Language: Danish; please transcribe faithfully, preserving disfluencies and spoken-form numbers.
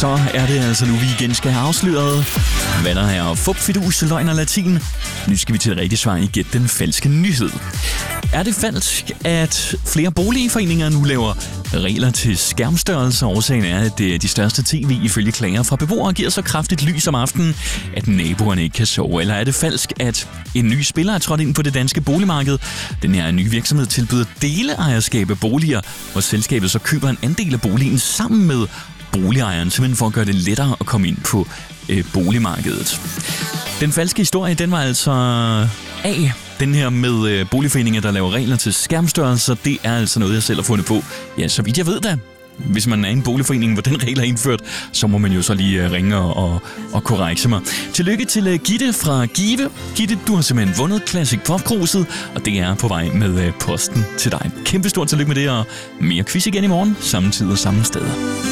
Så er det altså nu, vi igen skal have afsløret, hvad der er fup, fidus, løgn og latin. Nu skal vi til det rigtige svar i Gæt den falske nyhed. Er det falsk, at flere boligforeninger nu laver regler til skærmstørrelse? Årsagen er, at de største tv ifølge klager fra beboere giver så kraftigt lys om aftenen, at naboerne ikke kan sove. Eller er det falsk, at en ny spiller er trådt ind på det danske boligmarked? Den her nye virksomhed tilbyder deleejerskab af boliger, hvor selskabet så køber en andel af boligen sammen med boligejeren, simpelthen for at gøre det lettere at komme ind på øh, boligmarkedet. Den falske historie, den var altså A. Den her med øh, boligforeninger, der laver regler til skærmstørrelser, det er altså noget, jeg selv har fundet på. Ja, så vidt jeg ved da. Hvis man er i en boligforening, hvor den regel er indført, så må man jo så lige øh, ringe og, og korrekse mig. Tillykke til øh, Gitte fra Give. Gitte, du har simpelthen vundet Classic Pop-kruset, og det er på vej med øh, posten til dig. Kæmpe stort tillykke med det, og mere quiz igen i morgen, samme tid og samme sted.